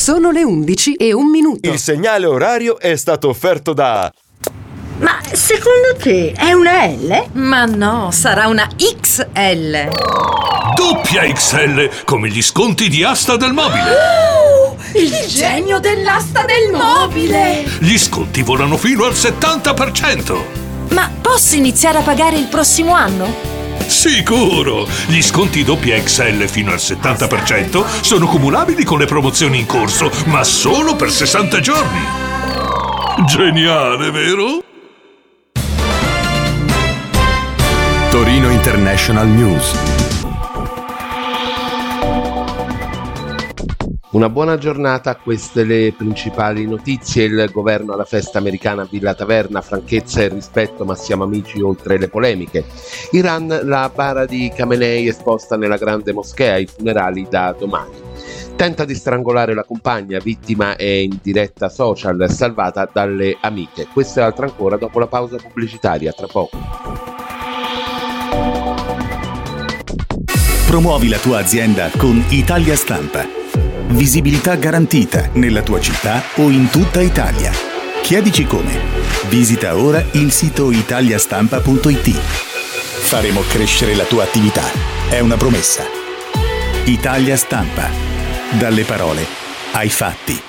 Sono le 11:01. Il segnale orario è stato offerto da... Ma secondo te è una L? Ma no, sarà una XL. Doppia XL, come gli sconti di Asta del Mobile. Il genio dell'asta del mobile! Gli sconti volano fino al 70%. Ma posso iniziare a pagare il prossimo anno? Sicuro! Gli sconti doppia XL fino al 70% sono cumulabili con le promozioni in corso, ma solo per 60 giorni. Geniale, vero? Torino International News. Una buona giornata, queste le principali notizie. Il governo alla festa americana a Villa Taverna, franchezza e rispetto, ma siamo amici oltre le polemiche. Iran, la bara di Khamenei esposta nella grande moschea, i funerali da domani. Tenta di strangolare la compagna, vittima è in diretta social, salvata dalle amiche. Questo e altro ancora dopo la pausa pubblicitaria, tra poco. Promuovi la tua azienda con Italia Stampa. Visibilità garantita nella tua città o in tutta Italia. Chiedici come. Visita ora il sito italiastampa.it. Faremo crescere la tua attività. È una promessa. Italia Stampa. Dalle parole ai fatti.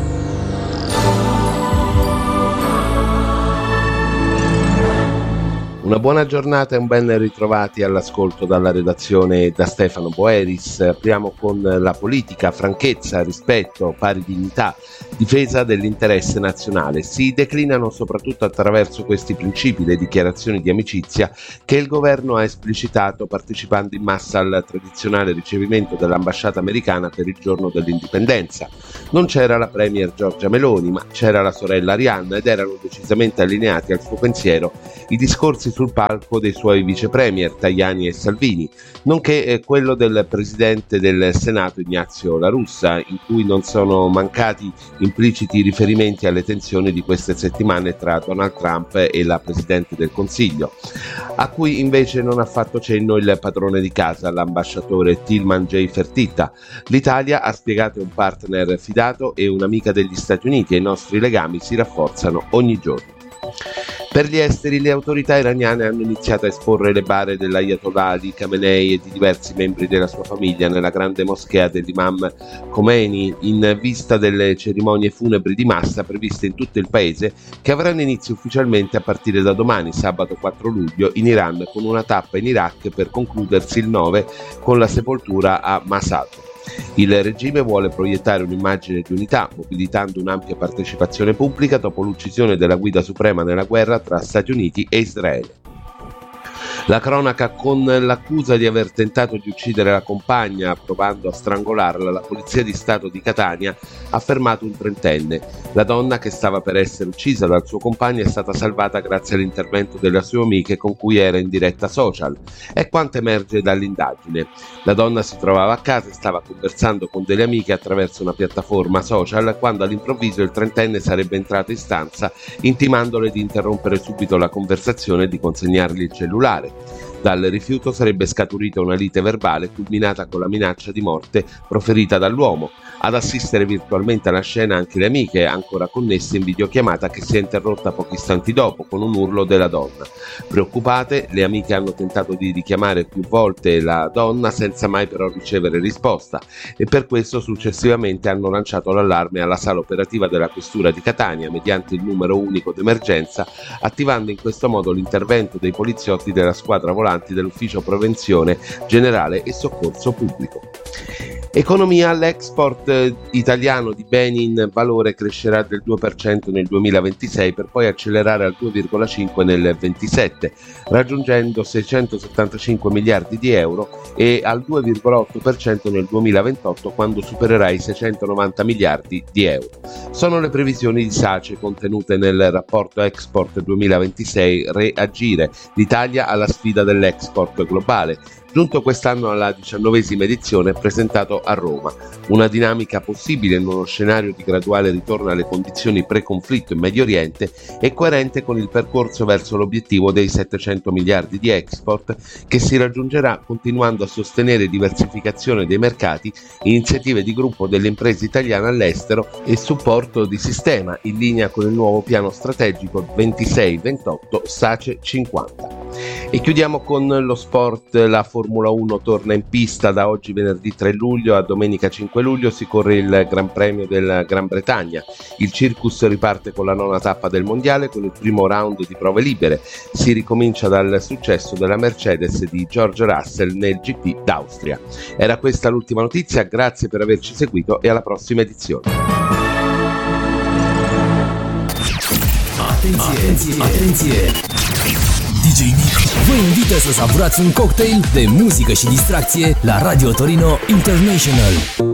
Una buona giornata e un ben ritrovati all'ascolto dalla redazione da Stefano Boeris. Apriamo con la politica, franchezza, rispetto, pari dignità, difesa dell'interesse nazionale. Si declinano soprattutto attraverso questi principi le dichiarazioni di amicizia che il governo ha esplicitato partecipando in massa al tradizionale ricevimento dell'ambasciata americana per il giorno dell'indipendenza. Non c'era la premier Giorgia Meloni, ma c'era la sorella Arianna ed erano decisamente allineati al suo pensiero i discorsi sul palco dei suoi vicepremier Tajani e Salvini, nonché quello del presidente del Senato Ignazio La Russa, in cui non sono mancati impliciti riferimenti alle tensioni di queste settimane tra Donald Trump e la Presidente del Consiglio, a cui invece non ha fatto cenno il padrone di casa, l'ambasciatore Tilman J. Fertitta. L'Italia, ha spiegato, è un partner fidato e un'amica degli Stati Uniti e i nostri legami si rafforzano ogni giorno. Per gli esteri, le autorità iraniane hanno iniziato a esporre le bare dell'Ayatollah Ali Khamenei e di diversi membri della sua famiglia nella grande moschea dell'Imam Khomeini in vista delle cerimonie funebri di massa previste in tutto il paese, che avranno inizio ufficialmente a partire da domani, sabato 4 luglio, in Iran, con una tappa in Iraq per concludersi il 9 con la sepoltura a Mashhad. Il regime vuole proiettare un'immagine di unità, mobilitando un'ampia partecipazione pubblica dopo l'uccisione della guida suprema nella guerra tra Stati Uniti e Israele. La cronaca con l'accusa di aver tentato di uccidere la compagna provando a strangolarla, la polizia di Stato di Catania ha fermato un trentenne. La donna, che stava per essere uccisa dal suo compagno, è stata salvata grazie all'intervento delle sue amiche con cui era in diretta social. È quanto emerge dall'indagine. La donna si trovava a casa e stava conversando con delle amiche attraverso una piattaforma social quando all'improvviso il trentenne sarebbe entrato in stanza intimandole di interrompere subito la conversazione e di consegnargli il cellulare. Dal rifiuto sarebbe scaturita una lite verbale culminata con la minaccia di morte proferita dall'uomo. Ad assistere virtualmente alla scena anche le amiche, ancora connesse in videochiamata, che si è interrotta pochi istanti dopo con un urlo della donna. Preoccupate, le amiche hanno tentato di richiamare più volte la donna senza mai però ricevere risposta e per questo successivamente hanno lanciato l'allarme alla sala operativa della questura di Catania mediante il numero unico d'emergenza, attivando in questo modo l'intervento dei poliziotti della squadra volanti dell'ufficio prevenzione generale e soccorso pubblico. Economia, l'export italiano di beni in valore crescerà del 2% nel 2026 per poi accelerare al 2,5% nel 2027, raggiungendo 675 miliardi di euro e al 2,8% nel 2028 quando supererà i 690 miliardi di euro. Sono le previsioni di SACE contenute nel rapporto Export 2026 Reagire, l'Italia alla sfida dell'export globale, giunto quest'anno alla 19ª edizione, presentato a Roma. Una dinamica possibile in uno scenario di graduale ritorno alle condizioni pre-conflitto in Medio Oriente e coerente con il percorso verso l'obiettivo dei 700 miliardi di export che si raggiungerà continuando a sostenere diversificazione dei mercati, iniziative di gruppo delle imprese italiane all'estero e supporto di sistema in linea con il nuovo piano strategico 26-28 SACE 50. E chiudiamo con lo sport. La Formula 1 torna in pista da oggi venerdì 3 luglio a domenica 5 luglio si corre il Gran Premio della Gran Bretagna. Il circus riparte con la 9ª tappa del mondiale con il primo round di prove libere. Si ricomincia dal successo della Mercedes di George Russell nel GP d'Austria. Era questa l'ultima notizia, grazie per averci seguito e alla prossima edizione. Atenție! DJ Nick vă invită să savurați un cocktail de muzică și distracție la Radio Torino International.